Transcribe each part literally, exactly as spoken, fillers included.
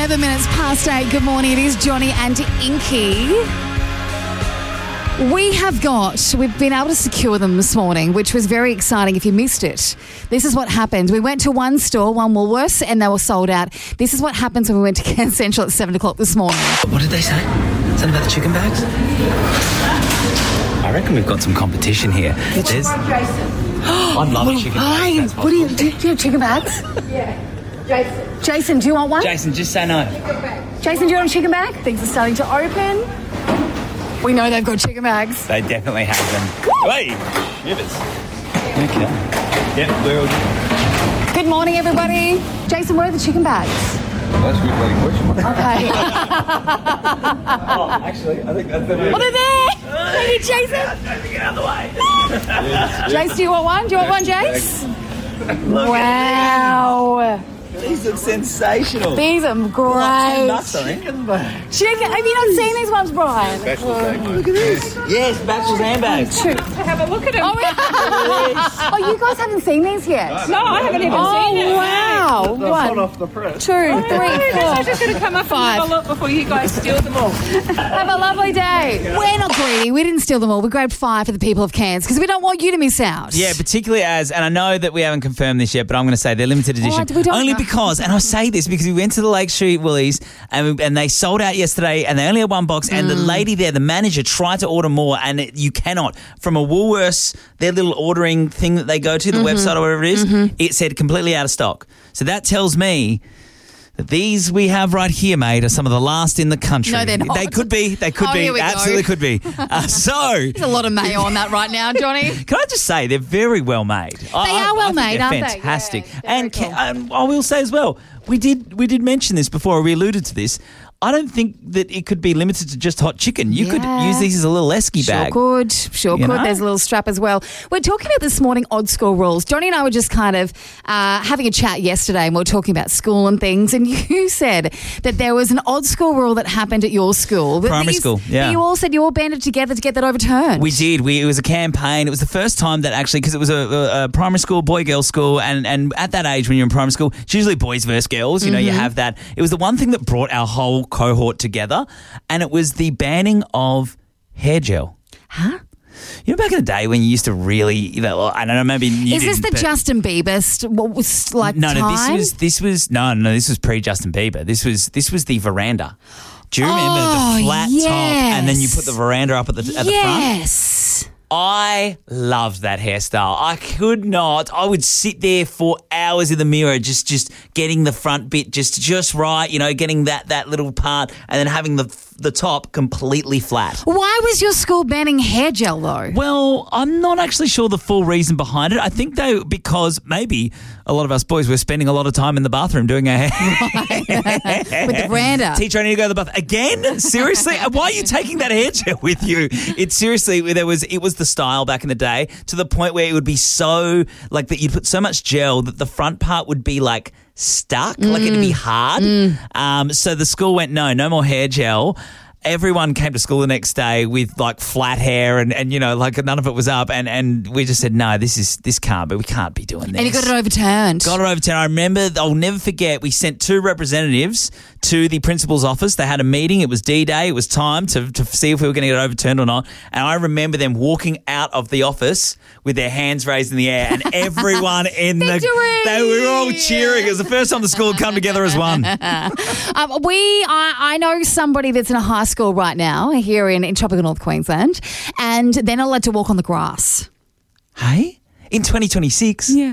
eleven minutes past eight. Good morning. It is Johnny and Inky. We have got, we've been able to secure them this morning, which was very exciting. If you missed it, this is what happened. We went to one store, one Woolworths, and they were sold out. This is what happens when we went to Cairns Central at seven o'clock this morning. What did they say? Something about the chicken bags? I reckon we've got some competition here. There's... I'd love a chicken bag. Hi, what do you, do you have chicken bags? Yeah. Jason. Jason, do you want one? Jason, just say no. Jason, do you want a chicken bag? Things are starting to open. We know they've got chicken bags. They definitely have them. Hey, shivers. Okay. Yep, we're all... Good morning, everybody. Jason, where are the chicken bags? That's a good bloody question. Okay. Oh, actually, I think that's the What are they? Thank you, Jason. Don't get out of the way. Jace, do you want one? Do you want one, Jace? Wow. These look sensational. These are great. Two nuts, I think. Chicken. Have you not seen these ones, Brian? Look at this. Yes, Bachelor's handbags. Two. Have a look at him. Oh, yeah. Oh, you guys haven't seen these yet? No, I haven't even Oh, seen it. wow. They're hot One, off the press. two, three, I'm four. just going to come up Five. and have a look before you guys steal them all. Have a lovely day. We're not greedy. We didn't steal them all. We grabbed five for the people of Cairns because we don't want you to miss out. Yeah, particularly as, and I know that we haven't confirmed this yet, but I'm going to say they're limited edition. What? We don't Only know. because, and I say this because we went to the Lake Street Woolies and, and they sold out yesterday and they only had one box and the lady there, the manager, tried to order more and it, you cannot. From a Woolworths, their little ordering thing that they go to, the website or whatever it is, it said completely out of stock. So that tells me that these we have right here, mate, are some of the last in the country. No, they're not. They could be. They could Oh, be. here we go. Absolutely could be. Uh, so... There's a lot of mayo on that right now, Johnny. Can I just say they're very well made. They are well made, aren't they? Fantastic. Yeah, very and cool. ca- um, I will say as well, we did we did mention this before. We alluded to this. I don't think that it could be limited to just hot chicken. You Yeah. could use these as a little esky Sure bag. could. Sure You could. know? There's a little strap as well. We're talking about this morning odd school rules. Johnny and I were just kind of uh, having a chat yesterday and we were talking about school and things and you said that there was an odd school rule that happened at your school. That Primary these- school, yeah. that you all said you all banded together to get that overturned. We did. We, it was a campaign. It was the first time that actually, because it was a, a, a primary school, boy-girl school, and, and at that age when you're in primary school, it's usually boys versus girls. You know, you have that. It was the one thing that brought our whole cohort together, and it was the banning of hair gel. Huh? You know, back in the day when you used to really, you know, I don't know, maybe you Is this didn't, the but- Justin Bieber st- what was like No, no, time? this was this was no, no, this was pre Justin Bieber. This was this was the veranda. Do you remember Oh, the flat top, and then you yes. put the veranda up at the at the front? Yes. I loved that hairstyle. I could not. I would sit there for hours in the mirror, just just getting the front bit just just right. You know, getting that that little part, and then having the the top completely flat. Why was your school banning hair gel though? Well, I'm not actually sure the full reason behind it. I think they because maybe a lot of us boys were spending a lot of time in the bathroom doing our hair. With the veranda. Teacher, I need to go to the bath again. Seriously, why are you taking that hair gel with you? It's seriously there was it was the style back in the day to the point where it would be so like that you'd put so much gel that the front part would be like stuck, like it'd be hard. Um, so the school went no, no more hair gel. Everyone came to school the next day with like flat hair and, and you know, like none of it was up. And, and we just said, no, this is this can't be. We can't be doing this. And you got it overturned. Got it overturned. I remember, I'll never forget, we sent two representatives to the principal's office. They had a meeting. It was D-Day. It was time to, to see if we were going to get it overturned or not. And I remember them walking out of the office with their hands raised in the air and everyone in the... Victory! They we were all cheering. It was the first time the school had come together as one. Um, we, I, I know somebody that's in a high school right now here in, in tropical North Queensland, and they're not allowed to walk on the grass. Hey? In twenty twenty-six? Yeah.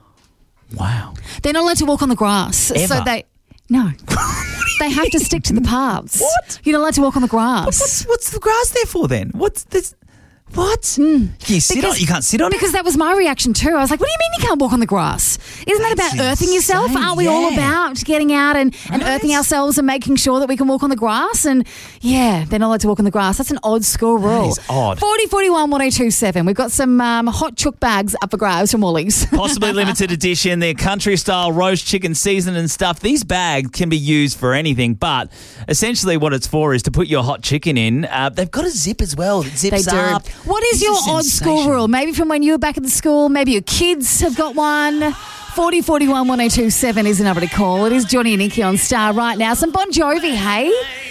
Wow. They're not allowed to walk on the grass. Ever? So they, no. They have to stick to the paths. What? You're not allowed to walk on the grass. What's, what's the grass there for then? What's this? What? Can you sit on it? You can't sit on it? Because that was my reaction too. I was like, what do you mean you can't walk on the grass? Isn't that That's about earthing yourself? insane, Aren't we all yeah. about getting out and, and Right. earthing ourselves and making sure that we can walk on the grass? And yeah, they're not allowed to walk on the grass. That's an odd school rule. is odd. forty forty-one one oh two seven. We've got some um, hot chook bags up for grabs from Woolies. Possibly limited edition. They're country style roast chicken season and stuff. These bags can be used for anything, but essentially what it's for is to put your hot chicken in. Uh, they've got a zip as well. It zips They do. up. What is This your is odd school sensational. rule? Maybe from when you were back at the school. Maybe your kids have got one. forty forty-one one oh two seven is the number to call. It is Johnny and Nikki on Star right now. Some Bon Jovi, hey?